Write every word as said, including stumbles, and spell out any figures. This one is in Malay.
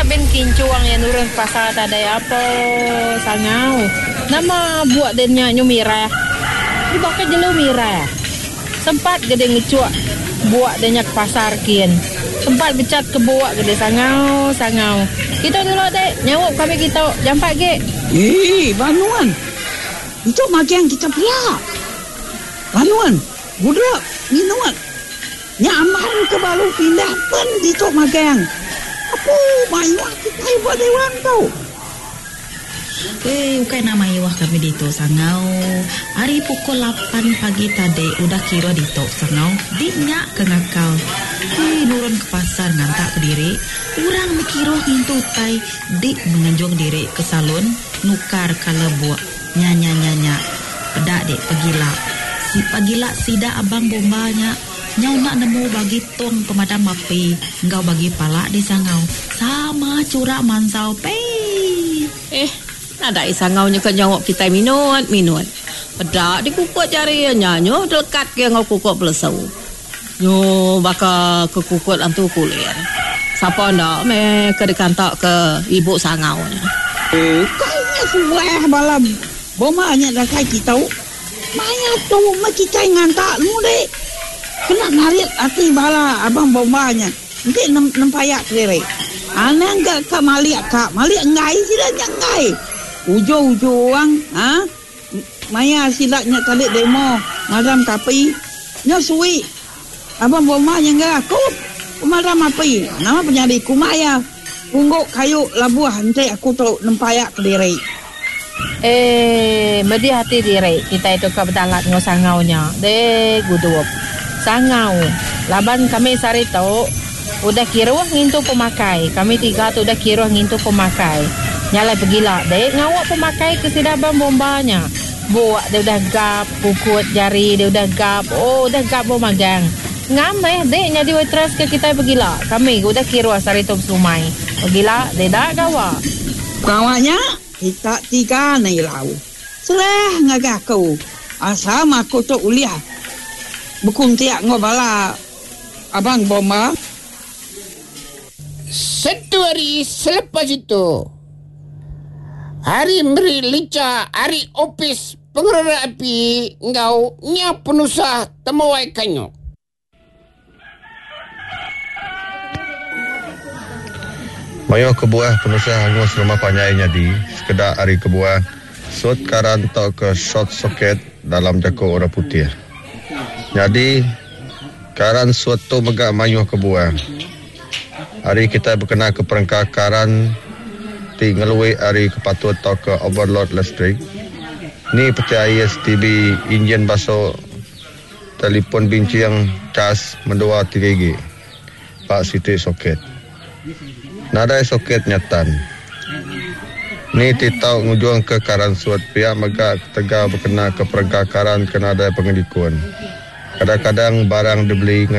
ben kincuang yang nurun pasar tadai apa sangau. Nama buat denya nyumira. Dibakai jelu mira. Sempat gede ngecuak buat denya ke pasar kian. Sempat becat ke buat gede sangau, sangau. Kita dulu dek, nyawuk kami kita jampak ge. Eh, Banuan. Itu makian kita pula. Banuan, budak, minuan. Nyaman ke balu pindah pun itu makian. Apa mayuah kita buat dewan kau? Eh, bukan nama iwah kami dito sangau. Hari pukul lapan pagi tadi udah kira dito sangau. Dinyak ke ngakau. Eh, nurun ke pasar ngantak ke diri. Urang mikiro ngintu tai. Dik menganjung diri ke salon. Nukar kala buat. Nyanya-nyanya. Pedak dek pagila. Si pagila sida abang bombanya. Nyau nak nemu bagi tong pemadam api. Engkau bagi palak di sangau. Sama curak mansau pei. Eh, ada isangau nya ke jawab kita minut, minut. Pedak di kukuk cari nyanyo dekat ke ngau kukuk pelesau. Nyo baka ke kukuk antu kulir. Siapa ndak me ke dekantak ke ibu sangau nya. Eh, kayaknya suah balam. Bomanya dah kai kita. Maya tu mak kita ngantak lu dek. Kena narik hati bala abang bomanya. Nanti nempayak kere. Ana enggak ka maliak ka. Maliak ngai sila ngai. Ujung-ujung ha. Maya silaknya kali demo madam kapi. Nya suwi. Abang bomanya enggak aku. Madam api. Nama penyari ku Maya. Pungguk kayu labuah nanti aku tu nempayak kere. Eh, medi hati diri kita itu ke betalat ngosangau nya. De gudup. Sangau. Laban kami sari tahu udah kiruah ngintu pemakai. Kami tiga tu udah kiruah ngintu pemakai. Nyalai pergila. Dek ngawak pemakai ke sidaban bombanya. Buat dia udah gap, pukut jari dia udah gap. Oh, udah gap bomagang. Ngameh dek nyadi waitress ke kita pergila. Kami udah kiruah sari tu sumai. Pergila, dek dak gawa. Kawanya kita tiga nai lau. Serah ngagak kau. Asam aku tu uliah. Bekuntiak ngobala abang bomba. Satu hari selepas itu, hari meri lica, hari opis pengelola api, engkau nya penusah temawai kanyo. Mayo kebuah penusah hangus rumah panyainya di sekedar hari kebuah sut karan tau ke short socket dalam jako orang putih. Jadi karan suatu megak mayuh kebuah. Hari kita berkena ke perengkakaran ti ngelui hari kepatut tau ke overload listrik. Ni peti I S T B enjin baso telefon binci yang cas mendua tiga G. Pak Siti soket. Nada soket nyatan. Ni titau ngujung ke karan suat pihak megak tegak berkena ke perengkakaran kena ada pengedikuan. Kadang-kadang barang dibeli